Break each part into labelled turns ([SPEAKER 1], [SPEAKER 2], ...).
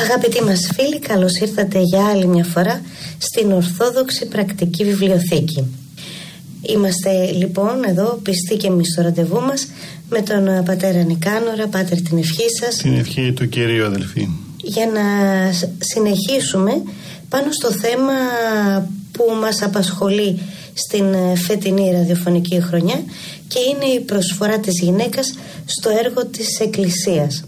[SPEAKER 1] Αγαπητοί μας φίλοι, καλώς ήρθατε για άλλη μια φορά στην Ορθόδοξη Πρακτική Βιβλιοθήκη. Είμαστε λοιπόν εδώ πιστοί και εμείς στο ραντεβού μας με τον πατέρα Νικάνορα. Πάτερ, την ευχή σας.
[SPEAKER 2] Την ευχή του Κυρίου, αδελφοί.
[SPEAKER 1] Για να συνεχίσουμε πάνω στο θέμα που μας απασχολεί στην φετινή ραδιοφωνική χρονιά, και είναι η προσφορά της γυναίκας στο έργο της Εκκλησίας.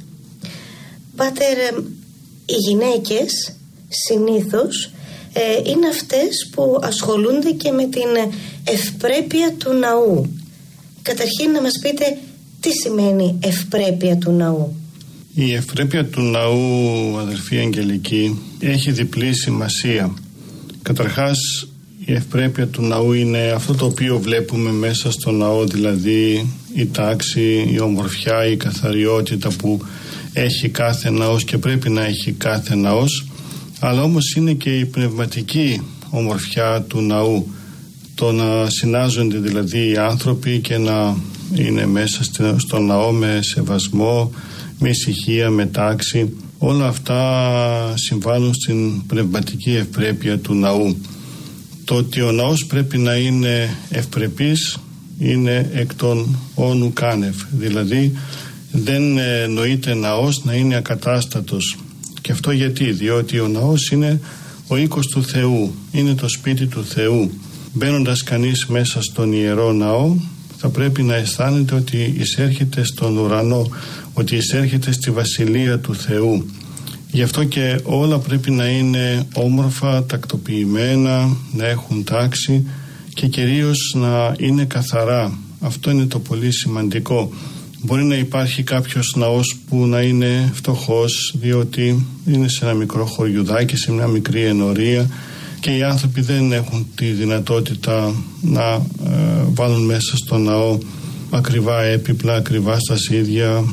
[SPEAKER 1] Πάτερ, οι γυναίκες συνήθως είναι αυτές που ασχολούνται και με την ευπρέπεια του ναού. Καταρχήν να μας πείτε τι σημαίνει ευπρέπεια του ναού.
[SPEAKER 2] Η ευπρέπεια του ναού, αδελφοί Αγγελική, έχει διπλή σημασία. Καταρχάς, η ευπρέπεια του ναού είναι αυτό το οποίο βλέπουμε μέσα στο ναό, δηλαδή η τάξη, η ομορφιά, η καθαριότητα που έχει κάθε ναός και πρέπει να έχει κάθε ναός, αλλά όμως είναι και η πνευματική ομορφιά του ναού, το να συνάζονται δηλαδή οι άνθρωποι και να είναι μέσα στο ναό με σεβασμό, με ησυχία, με τάξη. Όλα αυτά συμβάλλουν στην πνευματική ευπρέπεια του ναού. Το ότι ο ναός πρέπει να είναι ευπρεπής είναι εκ των όνου κάνευ, δηλαδή δεν νοείται ναός να είναι ακατάστατος. Και αυτό γιατί? Διότι ο ναός είναι ο οίκος του Θεού, είναι το σπίτι του Θεού. Μπαίνοντας κανείς μέσα στον ιερό ναό, θα πρέπει να αισθάνεται ότι εισέρχεται στον ουρανό, ότι εισέρχεται στη βασιλεία του Θεού. Γι' αυτό και όλα πρέπει να είναι όμορφα, τακτοποιημένα, να έχουν τάξη και κυρίως να είναι καθαρά. Αυτό είναι το πολύ σημαντικό. Μπορεί να υπάρχει κάποιος ναός που να είναι φτωχός, διότι είναι σε ένα μικρό χωριουδάκι, σε μια μικρή ενορία, και οι άνθρωποι δεν έχουν τη δυνατότητα να βάλουν μέσα στο ναό ακριβά έπιπλα, ακριβά στασίδια,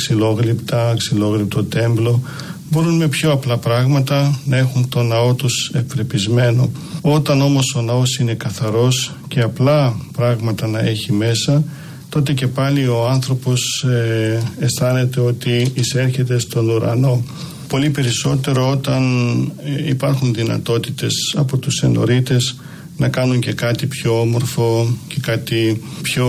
[SPEAKER 2] ξυλόγλυπτο τέμπλο. Μπορούν με πιο απλά πράγματα να έχουν το ναό τους ευπρεπισμένο. Όταν όμως ο ναός είναι καθαρός και απλά πράγματα να έχει μέσα, τότε και πάλι ο άνθρωπος αισθάνεται ότι εισέρχεται στον ουρανό. Πολύ περισσότερο όταν υπάρχουν δυνατότητες από τους ενορίτες να κάνουν και κάτι πιο όμορφο και κάτι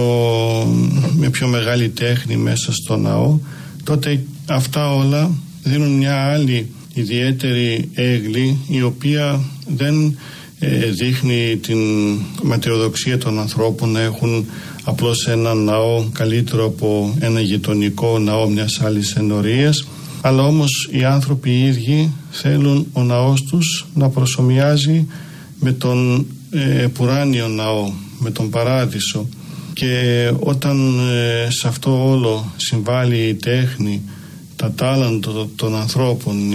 [SPEAKER 2] με πιο μεγάλη τέχνη μέσα στο ναό, τότε αυτά όλα δίνουν μια άλλη ιδιαίτερη έγκλη, η οποία δεν δείχνει την ματαιοδοξία των ανθρώπων να έχουν απλώς ένα ναό καλύτερο από ένα γειτονικό ναό μιας άλλης ενορίας, αλλά όμως οι άνθρωποι οι ίδιοι θέλουν ο ναός τους να προσομοιάζει με τον πουράνιο ναό, με τον παράδεισο. Και όταν σε αυτό όλο συμβάλλει η τέχνη, τα τάλαντο των ανθρώπων,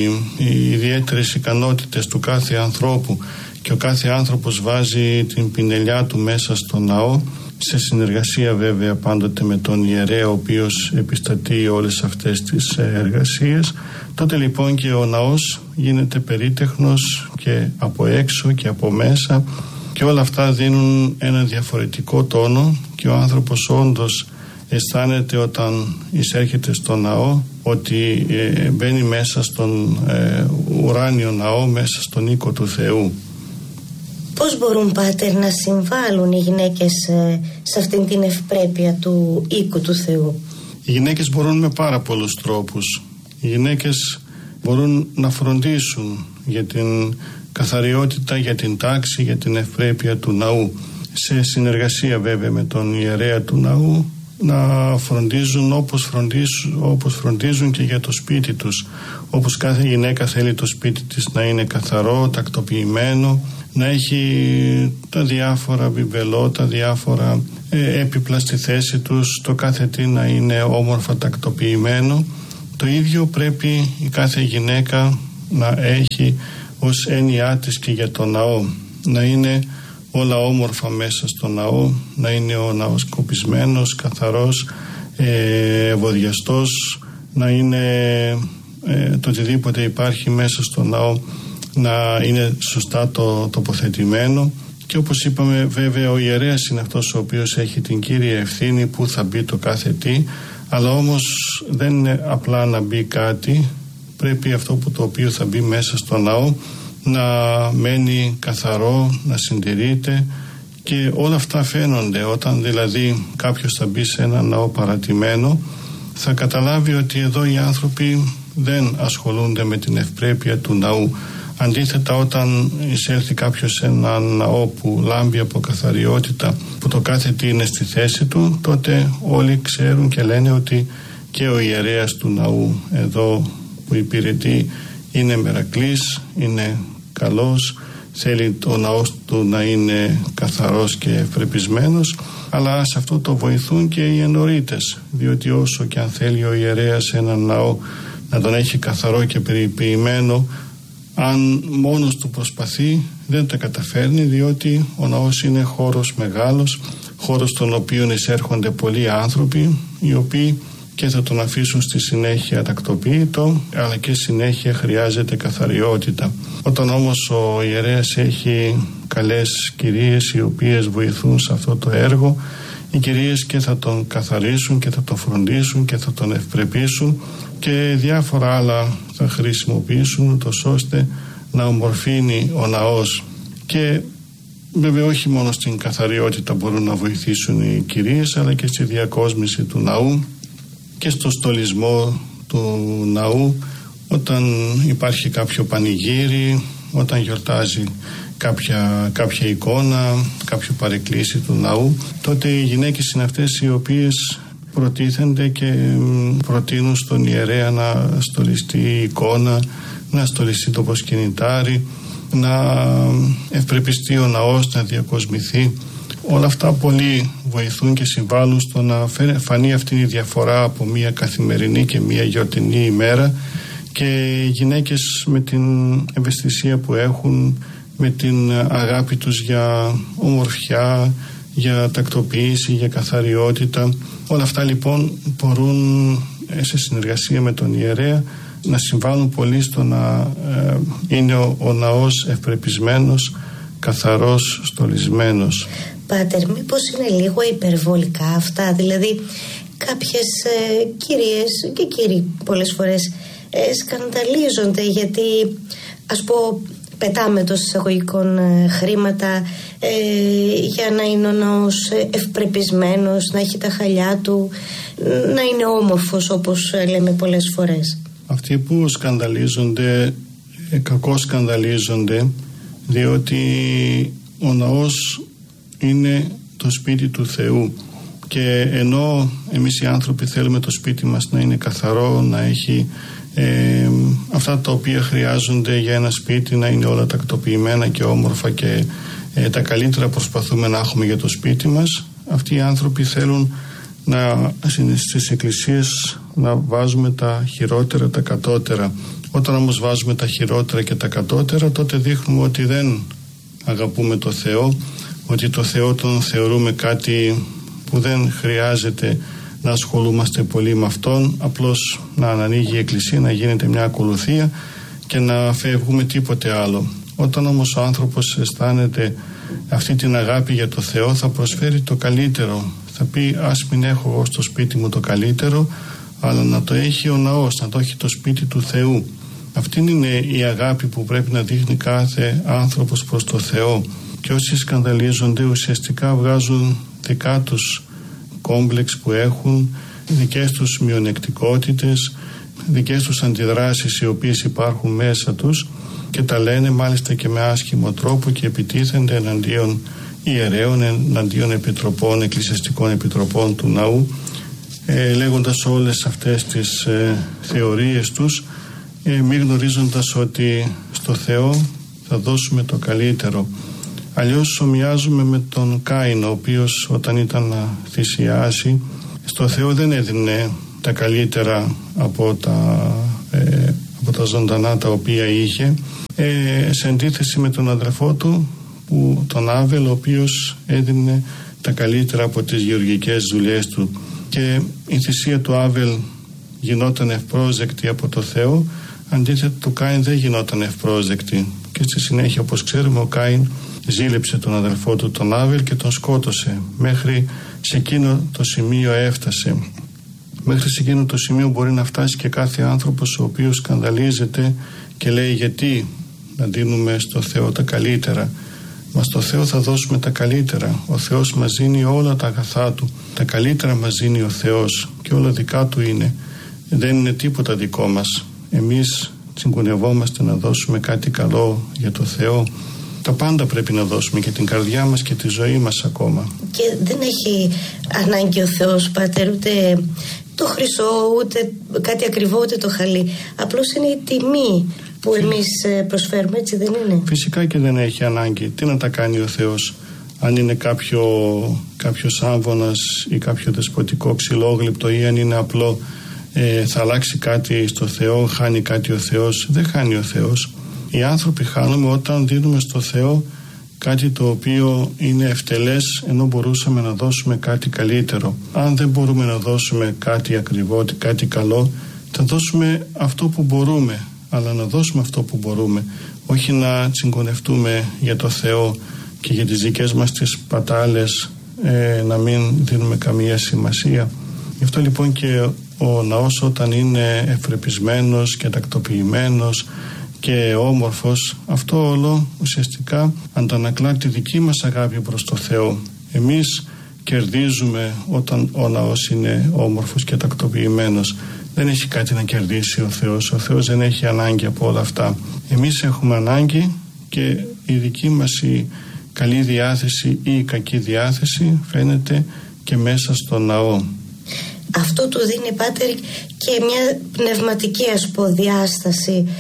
[SPEAKER 2] οι ιδιαίτερες ικανότητες του κάθε ανθρώπου, και ο κάθε άνθρωπος βάζει την πινελιά του μέσα στο ναό, σε συνεργασία βέβαια πάντοτε με τον ιερέα, ο οποίος επιστατεί όλες αυτές τις εργασίες, τότε λοιπόν και ο ναός γίνεται περίτεχνος και από έξω και από μέσα, και όλα αυτά δίνουν ένα διαφορετικό τόνο, και ο άνθρωπος όντως αισθάνεται όταν εισέρχεται στο ναό ότι μπαίνει μέσα στον ουράνιο ναό, μέσα στον οίκο του Θεού.
[SPEAKER 1] Πώς μπορούν, Πάτερ, να συμβάλλουν οι γυναίκες σε αυτήν την ευπρέπεια του οίκου του Θεού?
[SPEAKER 2] Οι γυναίκες μπορούν με πάρα πολλούς τρόπους. Οι γυναίκες μπορούν να φροντίσουν για την καθαριότητα, για την τάξη, για την ευπρέπεια του ναού. Σε συνεργασία βέβαια με τον ιερέα του ναού, να φροντίζουν όπως φροντίζουν και για το σπίτι τους. Όπως κάθε γυναίκα θέλει το σπίτι της να είναι καθαρό, τακτοποιημένο, να έχει τα διάφορα μπιμπελό, τα διάφορα έπιπλα στη θέση τους, το κάθε τι να είναι όμορφα τακτοποιημένο. Το ίδιο πρέπει η κάθε γυναίκα να έχει ως έννοιά της και για το ναό. Να είναι όλα όμορφα μέσα στο ναό, να είναι ο ναός σκοπισμένος, καθαρός, ευωδιαστός, να είναι το οτιδήποτε υπάρχει μέσα στο ναό να είναι σωστά τοποθετημένο. Και όπως είπαμε, βέβαια ο ιερέας είναι αυτός ο οποίος έχει την κύρια ευθύνη που θα μπει το κάθε τι, αλλά όμως δεν είναι απλά να μπει κάτι, πρέπει αυτό που το οποίο θα μπει μέσα στο ναό να μένει καθαρό, να συντηρείται, και όλα αυτά φαίνονται. Όταν δηλαδή κάποιος θα μπει σε ένα ναό παρατημένο, θα καταλάβει ότι εδώ οι άνθρωποι δεν ασχολούνται με την ευπρέπεια του ναού. Αντίθετα, όταν εισέλθει κάποιος σε ένα ναό που λάμπει από καθαριότητα, που το κάθε τι είναι στη θέση του, τότε όλοι ξέρουν και λένε ότι και ο ιερέας του ναού εδώ που υπηρετεί είναι μερακλής, είναι καλός, θέλει ο ναός του να είναι καθαρός και ευπρεπισμένος, αλλά σε αυτό το βοηθούν και οι ενορίτες, διότι όσο και αν θέλει ο ιερέας έναν ναό να τον έχει καθαρό και περιποιημένο, αν μόνος του προσπαθεί δεν τα καταφέρνει, διότι ο ναός είναι χώρος μεγάλος, χώρος στον οποίο εισέρχονται πολλοί άνθρωποι, οι οποίοι και θα τον αφήσουν στη συνέχεια τακτοποιητό, αλλά και συνέχεια χρειάζεται καθαριότητα. Όταν όμως ο ιερέας έχει καλές κυρίες οι οποίες βοηθούν σε αυτό το έργο, οι κυρίες και θα τον καθαρίσουν και θα τον φροντίσουν και θα τον ευπρεπίσουν και διάφορα άλλα θα χρησιμοποιήσουν ούτως ώστε να ομορφύνει ο ναός. Και βέβαια όχι μόνο στην καθαριότητα μπορούν να βοηθήσουν οι κυρίες, αλλά και στη διακόσμηση του ναού και στο στολισμό του ναού, όταν υπάρχει κάποιο πανηγύρι, όταν γιορτάζει κάποια εικόνα, κάποιο παρεκκλήσι του ναού, τότε οι γυναίκες είναι αυτές οι οποίες προτίθενται και προτείνουν στον ιερέα να στολιστεί η εικόνα, να στολιστεί το προσκυνητάρι, να ευπρεπιστεί ο ναός, να διακοσμηθεί. Όλα αυτά πολύ βοηθούν και συμβάλλουν στο να φανεί αυτή η διαφορά από μια καθημερινή και μια γιορτινή ημέρα, και οι γυναίκες με την ευαισθησία που έχουν, με την αγάπη τους για ομορφιά, για τακτοποίηση, για καθαριότητα, όλα αυτά λοιπόν μπορούν σε συνεργασία με τον ιερέα να συμβάλλουν πολύ στο να είναι ο ναός ευπρεπισμένος, καθαρός, στολισμένος.
[SPEAKER 1] Πάτερ, μήπως είναι λίγο υπερβολικά αυτά? Δηλαδή κάποιες κυρίες και κύριοι πολλές φορές σκανδαλίζονται γιατί, ας πω, πετάμε των εισαγωγικών χρήματα για να είναι ο ναός ευπρεπισμένος, να έχει τα χαλιά του, να είναι όμορφος όπως λέμε πολλές φορές.
[SPEAKER 2] Αυτοί που σκανδαλίζονται, κακώς σκανδαλίζονται, διότι ο ναός είναι το σπίτι του Θεού, και ενώ εμείς οι άνθρωποι θέλουμε το σπίτι μας να είναι καθαρό, να έχει αυτά τα οποία χρειάζονται για ένα σπίτι, να είναι όλα τακτοποιημένα και όμορφα, και τα καλύτερα προσπαθούμε να έχουμε για το σπίτι μας, αυτοί οι άνθρωποι θέλουν στις εκκλησίες να βάζουμε τα χειρότερα, τα κατώτερα. Όταν όμως βάζουμε τα χειρότερα και τα κατώτερα, τότε δείχνουμε ότι δεν αγαπούμε το Θεό, ότι το Θεό τον θεωρούμε κάτι που δεν χρειάζεται να ασχολούμαστε πολύ με αυτόν, απλώς να ανοίγει η εκκλησία, να γίνεται μια ακολουθία και να φεύγουμε, τίποτε άλλο. Όταν όμως ο άνθρωπος αισθάνεται αυτή την αγάπη για το Θεό, θα προσφέρει το καλύτερο. Θα πει, ας μην έχω εγώ στο σπίτι μου το καλύτερο, αλλά να το έχει ο ναός, να το έχει το σπίτι του Θεού. Αυτή είναι η αγάπη που πρέπει να δείχνει κάθε άνθρωπος προς το Θεό. Και όσοι σκανδαλίζονται ουσιαστικά βγάζουν δικά τους κόμπλεξ που έχουν, δικές τους μειονεκτικότητες, δικές τους αντιδράσεις οι οποίες υπάρχουν μέσα τους, και τα λένε μάλιστα και με άσχημο τρόπο και επιτίθενται εναντίον ιερέων, εναντίον επιτροπών, εκκλησιαστικών επιτροπών του ναού, λέγοντας όλες αυτές τις θεωρίες τους, μη γνωρίζοντας ότι στο Θεό θα δώσουμε το καλύτερο. Αλλιώς ομοιάζουμε με τον Κάιν, ο οποίος όταν ήταν να θυσιάσει στο Θεό δεν έδινε τα καλύτερα από τα ζωντανά τα οποία είχε, σε αντίθεση με τον αδερφό του, τον Άβελ, ο οποίος έδινε τα καλύτερα από τις γεωργικές δουλειές του, και η θυσία του Άβελ γινόταν ευπρόσδεκτη από το Θεό, αντίθετα του Κάιν δεν γινόταν ευπρόσδεκτη, και στη συνέχεια, όπως ξέρουμε, ο Κάιν ζήλεψε τον αδελφό του τον Άβελ και τον σκότωσε. Μέχρι σε εκείνο το σημείο έφτασε. Μέχρι σε εκείνο το σημείο μπορεί να φτάσει και κάθε άνθρωπος ο οποίος σκανδαλίζεται και λέει γιατί να δίνουμε στο Θεό τα καλύτερα. Μα στο Θεό θα δώσουμε τα καλύτερα. Ο Θεός μας δίνει όλα τα αγαθά Του. Τα καλύτερα μας δίνει ο Θεός και όλα δικά Του είναι. Δεν είναι τίποτα δικό μας. Εμείς τσιγκουνευόμαστε να δώσουμε κάτι καλό για το Θεό. Τα πάντα πρέπει να δώσουμε και την καρδιά μας και τη ζωή μας ακόμα.
[SPEAKER 1] Και δεν έχει ανάγκη ο Θεός, Πάτερ, ούτε το χρυσό, ούτε κάτι ακριβό, ούτε το χαλί. Απλώς είναι η τιμή που εμείς προσφέρουμε, έτσι δεν είναι?
[SPEAKER 2] Φυσικά και δεν έχει ανάγκη. Τι να τα κάνει ο Θεός? Αν είναι κάποιος άμβονας ή κάποιο δεσποτικό ξυλόγλυπτο, ή αν είναι απλό, θα αλλάξει κάτι στο Θεό? Χάνει κάτι ο Θεός? Δεν χάνει ο Θεός. Οι άνθρωποι χάνουμε όταν δίνουμε στο Θεό κάτι το οποίο είναι ευτελές, ενώ μπορούσαμε να δώσουμε κάτι καλύτερο. Αν δεν μπορούμε να δώσουμε κάτι ακριβό, κάτι καλό, θα δώσουμε αυτό που μπορούμε, αλλά να δώσουμε αυτό που μπορούμε, όχι να τσιγκωνευτούμε για το Θεό και για τις δικές μας τις πατάλες, να μην δίνουμε καμία σημασία. Γι' αυτό λοιπόν και ο ναός, όταν είναι ευπρεπισμένος και τακτοποιημένος και όμορφος, αυτό όλο ουσιαστικά αντανακλά τη δική μας αγάπη προς το Θεό. Εμείς κερδίζουμε όταν ο ναός είναι όμορφος και τακτοποιημένος. Δεν έχει κάτι να κερδίσει ο Θεός. Ο Θεός δεν έχει ανάγκη από όλα αυτά. Εμείς έχουμε ανάγκη, και η δική μας η καλή διάθεση ή η κακή διάθεση φαίνεται και μέσα στο ναό.
[SPEAKER 1] Αυτό του δίνει, Πάτερ, και μια πνευματική διάσταση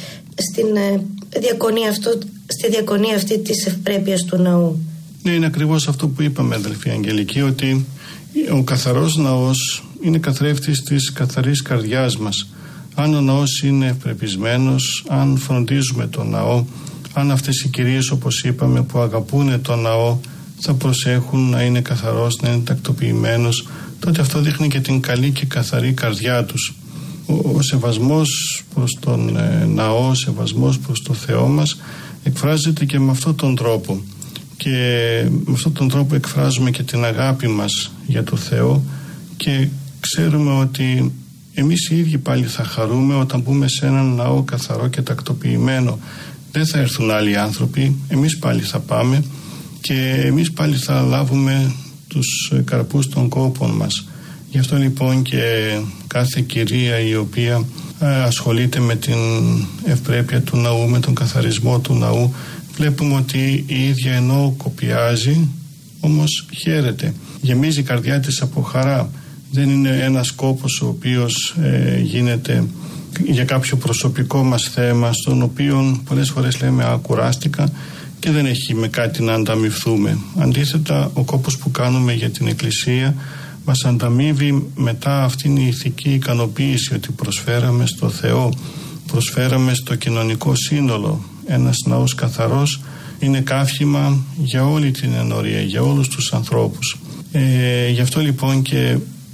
[SPEAKER 1] στη διακονία αυτή της ευπρέπειας του ναού.
[SPEAKER 2] Ναι, είναι ακριβώς αυτό που είπαμε, αδελφή Αγγελική, ότι ο καθαρός ναός είναι καθρέφτης της καθαρής καρδιάς μας. Αν ο ναός είναι ευπρεπισμένος, αν φροντίζουμε τον ναό, αν αυτές οι κυρίες, όπως είπαμε, που αγαπούν τον ναό, θα προσέχουν να είναι καθαρός, να είναι τακτοποιημένος, τότε αυτό δείχνει και την καλή και καθαρή καρδιά τους. Ο σεβασμός προς τον ναό, ο σεβασμός προς το Θεό μας εκφράζεται και με αυτόν τον τρόπο, και με αυτόν τον τρόπο εκφράζουμε και την αγάπη μας για το Θεό, και ξέρουμε ότι εμείς οι ίδιοι πάλι θα χαρούμε όταν μπούμε σε έναν ναό καθαρό και τακτοποιημένο. Δεν θα έρθουν άλλοι άνθρωποι, εμείς πάλι θα πάμε και εμείς πάλι θα λάβουμε τους καρπούς των κόπων μας. Γι' αυτό λοιπόν και κάθε κυρία η οποία ασχολείται με την ευπρέπεια του ναού, με τον καθαρισμό του ναού, βλέπουμε ότι η ίδια ενώ κοπιάζει, όμως χαίρεται. Γεμίζει η καρδιά της από χαρά. Δεν είναι ένας κόπος ο οποίος γίνεται για κάποιο προσωπικό μας θέμα, στον οποίο πολλές φορές λέμε κουράστηκα και δεν έχει με κάτι να ανταμοιφθούμε. Αντίθετα, ο κόπος που κάνουμε για την Εκκλησία μας ανταμείβει μετά αυτήν η ηθική ικανοποίηση, ότι προσφέραμε στο Θεό, προσφέραμε στο κοινωνικό σύνολο. Ένας ναός καθαρός είναι καύχημα για όλη την ενορία, για όλους τους ανθρώπους. Γι' αυτό λοιπόν και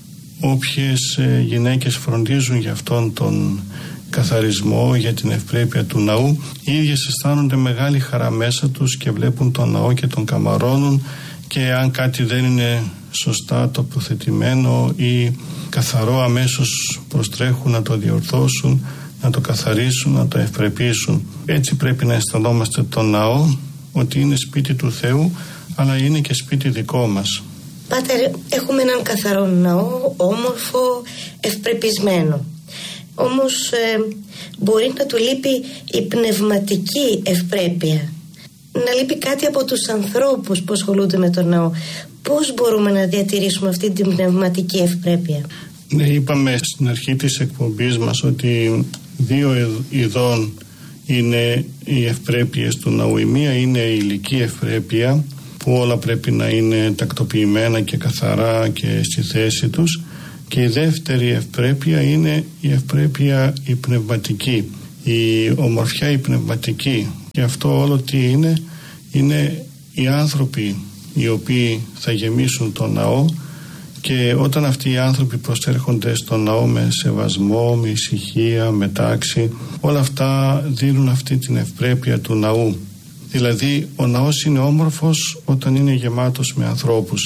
[SPEAKER 2] όποιες γυναίκες φροντίζουν για αυτόν τον καθαρισμό, για την ευπρέπεια του ναού, οι ίδιες αισθάνονται μεγάλη χαρά μέσα τους και βλέπουν τον ναό και τον καμαρώνουν, και αν κάτι δεν είναι σωστά τοποθετημένο ή καθαρό, αμέσως προστρέχουν να το διορθώσουν, να το καθαρίσουν, να το ευπρεπίσουν. Έτσι πρέπει να αισθανόμαστε τον ναό, ότι είναι σπίτι του Θεού, αλλά είναι και σπίτι δικό μας.
[SPEAKER 1] Πάτερ, έχουμε έναν καθαρό ναό, όμορφο, ευπρεπισμένο. Όμως μπορεί να του λείπει η πνευματική ευπρέπεια. Να λείπει κάτι από τους ανθρώπους που ασχολούνται με τον ναό. Πώς μπορούμε να διατηρήσουμε αυτή την πνευματική ευπρέπεια?
[SPEAKER 2] Ναι, είπαμε στην αρχή της εκπομπής μας ότι δύο ειδών είναι οι ευπρέπειες του ναού. Η μία είναι η υλική ευπρέπεια, που όλα πρέπει να είναι τακτοποιημένα και καθαρά και στη θέση τους, και η δεύτερη ευπρέπεια είναι η ευπρέπεια η πνευματική, η ομορφιά η πνευματική. Και αυτό όλο τι είναι οι άνθρωποι οι οποίοι θα γεμίσουν τον ναό, και όταν αυτοί οι άνθρωποι προσέρχονται στον ναό με σεβασμό, με ησυχία, με τάξη, όλα αυτά δίνουν αυτή την ευπρέπεια του ναού. Δηλαδή ο ναός είναι όμορφος όταν είναι γεμάτος με ανθρώπους.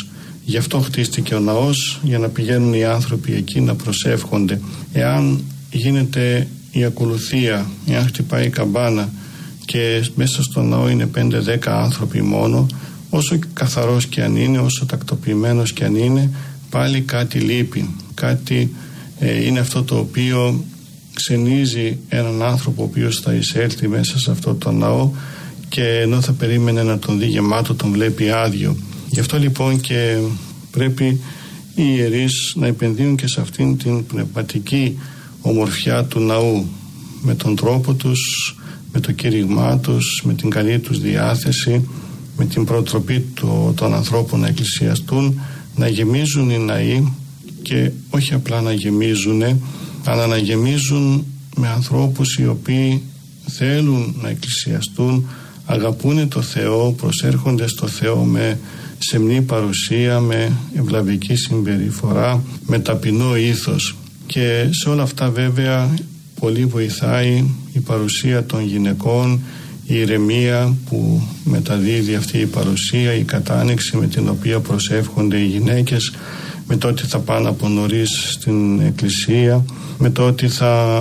[SPEAKER 2] Γι' αυτό χτίστηκε ο ναός, για να πηγαίνουν οι άνθρωποι εκεί να προσεύχονται. Εάν γίνεται η ακολουθία, εάν χτυπάει η καμπάνα και μέσα στο ναό είναι 5-10 άνθρωποι μόνο, όσο καθαρός και αν είναι, όσο τακτοποιημένος και αν είναι, πάλι κάτι λείπει. Κάτι είναι αυτό το οποίο ξενίζει έναν άνθρωπο ο οποίος θα εισέλθει μέσα σε αυτό το ναό, και ενώ θα περίμενε να τον δει γεμάτο, τον βλέπει άδειο. Γι' αυτό λοιπόν και πρέπει οι ιερείς να επενδύουν και σε αυτήν την πνευματική ομορφιά του ναού, με τον τρόπο τους, με το κήρυγμά τους, με την καλή τους διάθεση, με την προτροπή των ανθρώπων να εκκλησιαστούν, να γεμίζουν οι ναοί, και όχι απλά να γεμίζουν, αλλά να γεμίζουν με ανθρώπους οι οποίοι θέλουν να εκκλησιαστούν, αγαπούν το Θεό, προσέρχονται στο Θεό με σεμνή παρουσία, με ευλαβική συμπεριφορά, με ταπεινό ήθος. Και σε όλα αυτά βέβαια πολύ βοηθάει η παρουσία των γυναικών, η ηρεμία που μεταδίδει αυτή η παρουσία, η κατάνοιξη με την οποία προσεύχονται οι γυναίκες, με το ότι θα πάνε από νωρίς στην εκκλησία, με το ότι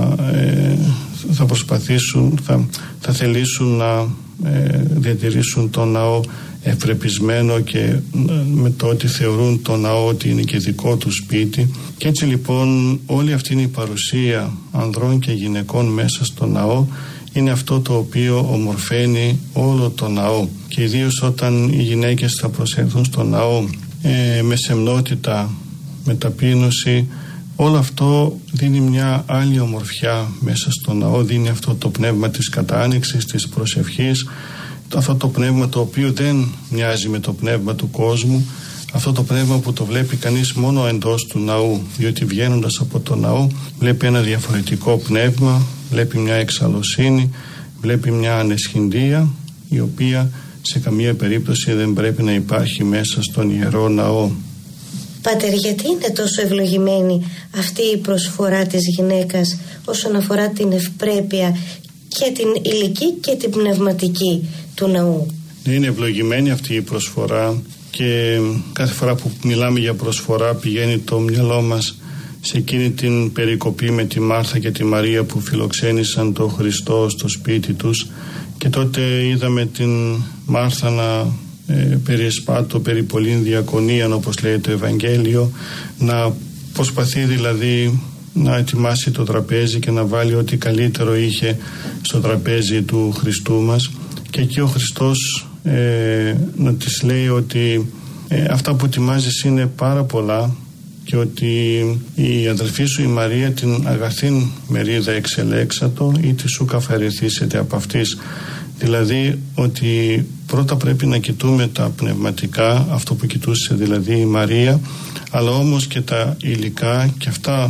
[SPEAKER 2] θα προσπαθήσουν, θα θελήσουν να διατηρήσουν τον ναό ευπρεπισμένο, και με το ότι θεωρούν τον ναό ότι είναι και δικό του σπίτι. Και έτσι λοιπόν όλη αυτή η παρουσία ανδρών και γυναικών μέσα στο ναό είναι αυτό το οποίο ομορφαίνει όλο το ναό, και ιδίως όταν οι γυναίκες θα προσέλθουν στο ναό με σεμνότητα, με ταπείνωση, όλο αυτό δίνει μια άλλη ομορφιά μέσα στο ναό, δίνει αυτό το πνεύμα της κατάνοιξης, της προσευχής, αυτό το πνεύμα το οποίο δεν μοιάζει με το πνεύμα του κόσμου, αυτό το πνεύμα που το βλέπει κανείς μόνο εντός του ναού, διότι βγαίνοντας από το ναό βλέπει ένα διαφορετικό πνεύμα, βλέπει μια εξαλωσύνη, βλέπει μια αναισχυντία, η οποία σε καμία περίπτωση δεν πρέπει να υπάρχει μέσα στον Ιερό Ναό.
[SPEAKER 1] Πάτερ, γιατί είναι τόσο ευλογημένη αυτή η προσφορά της γυναίκας όσον αφορά την ευπρέπεια και την υλική και την πνευματική του ναού?
[SPEAKER 2] Είναι ευλογημένη αυτή η προσφορά, και κάθε φορά που μιλάμε για προσφορά πηγαίνει το μυαλό μας σε εκείνη την περικοπή με τη Μάρθα και τη Μαρία που φιλοξένησαν τον Χριστό στο σπίτι τους, και τότε είδαμε την Μάρθα να περιεσπάτω περί πολλήν διακονίαν, όπως λέει το Ευαγγέλιο, να προσπαθεί δηλαδή να ετοιμάσει το τραπέζι και να βάλει ό,τι καλύτερο είχε στο τραπέζι του Χριστού μας, και εκεί ο Χριστός να της λέει ότι αυτά που ετοιμάζεις είναι πάρα πολλά, και ότι η αδελφή σου η Μαρία την αγαθήν μερίδα εξελέξατο, ή τη σου καφαρηθήσετε από αυτής. Δηλαδή ότι πρώτα πρέπει να κοιτούμε τα πνευματικά, αυτό που κοιτούσε δηλαδή η Μαρία, αλλά όμως και τα υλικά, και αυτά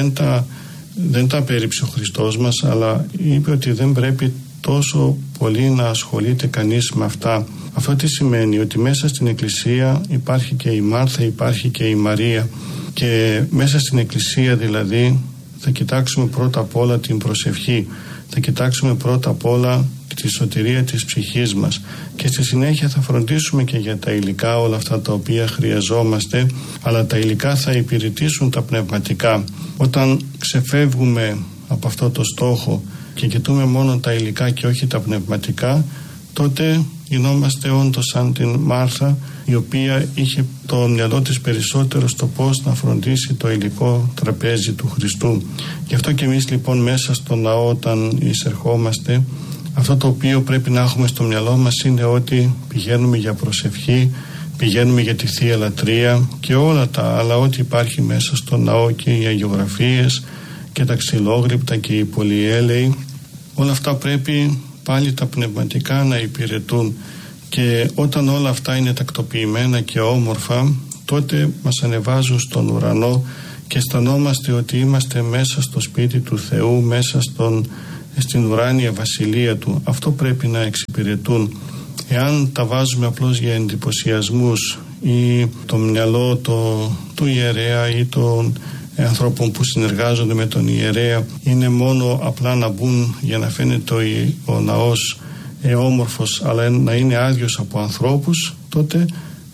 [SPEAKER 2] δεν τα απέρριψε ο Χριστός μας, αλλά είπε ότι δεν πρέπει τόσο πολύ να ασχολείται κανείς με αυτά. Αυτό τι σημαίνει? Ότι μέσα στην Εκκλησία υπάρχει και η Μάρθα, υπάρχει και η Μαρία, και μέσα στην Εκκλησία δηλαδή θα κοιτάξουμε πρώτα απ' όλα την προσευχή, θα κοιτάξουμε πρώτα απ' όλα τη σωτηρία της ψυχής μας, και στη συνέχεια θα φροντίσουμε και για τα υλικά, όλα αυτά τα οποία χρειαζόμαστε, αλλά τα υλικά θα υπηρετήσουν τα πνευματικά. Όταν ξεφεύγουμε από αυτό το στόχο και κοιτούμε μόνο τα υλικά και όχι τα πνευματικά, τότε γινόμαστε όντως σαν την Μάρθα, η οποία είχε το μυαλό της περισσότερο στο πώς να φροντίσει το υλικό τραπέζι του Χριστού. Γι' αυτό και εμείς λοιπόν μέσα στο ναό, όταν εισερχόμαστε, αυτό το οποίο πρέπει να έχουμε στο μυαλό μας είναι ότι πηγαίνουμε για προσευχή, πηγαίνουμε για τη Θεία Λατρεία και όλα τα άλλα, ό,τι υπάρχει μέσα στο ναό, και οι αγιογραφίες και τα ξυλόγρυπτα και οι πολυέλαιοι, όλα αυτά πρέπει πάλι τα πνευματικά να υπηρετούν, και όταν όλα αυτά είναι τακτοποιημένα και όμορφα, τότε μας ανεβάζουν στον ουρανό και αισθανόμαστε ότι είμαστε μέσα στο σπίτι του Θεού, μέσα στην ουράνια βασιλεία του. Αυτό πρέπει να εξυπηρετούν. Εάν τα βάζουμε απλώς για εντυπωσιασμούς, ή το μυαλό του ιερέα ή των ανθρώπων που συνεργάζονται με τον ιερέα είναι μόνο απλά να μπουν για να φαίνεται ο ναός όμορφος, αλλά να είναι άδειος από ανθρώπους, τότε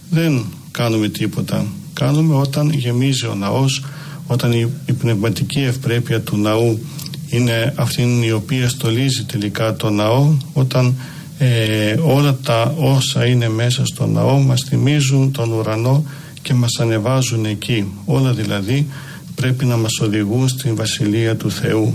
[SPEAKER 2] δεν κάνουμε τίποτα. Κάνουμε όταν γεμίζει ο ναός, όταν η πνευματική ευπρέπεια του ναού είναι αυτή η οποία στολίζει τελικά το ναό, όταν όλα τα όσα είναι μέσα στο ναό μας θυμίζουν τον ουρανό και μας ανεβάζουν εκεί. Όλα δηλαδή πρέπει να μας οδηγούν στην Βασιλεία του Θεού.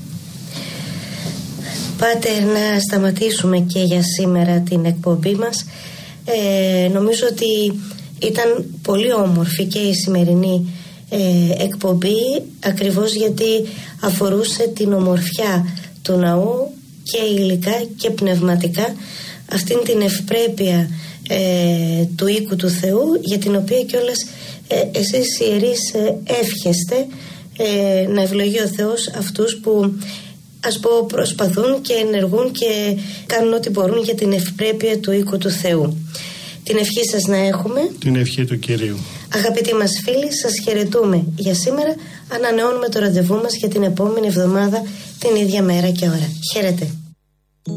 [SPEAKER 1] Πάτερ, να σταματήσουμε και για σήμερα την εκπομπή μας. Νομίζω ότι ήταν πολύ όμορφη και η σημερινή εκπομπή, ακριβώς γιατί αφορούσε την ομορφιά του ναού και υλικά και πνευματικά, αυτήν την ευπρέπεια του οίκου του Θεού, για την οποία κιόλας εσείς ιερείς εύχεστε να ευλογεί ο Θεός αυτούς που, ας πω, προσπαθούν και ενεργούν και κάνουν ό,τι μπορούν για την ευπρέπεια του οίκου του Θεού. Την ευχή σας να έχουμε.
[SPEAKER 2] Την ευχή του Κυρίου.
[SPEAKER 1] Αγαπητοί μας φίλοι, σας χαιρετούμε για σήμερα. Ανανεώνουμε το ραντεβού μας για την επόμενη εβδομάδα την ίδια μέρα και ώρα. Χαίρετε.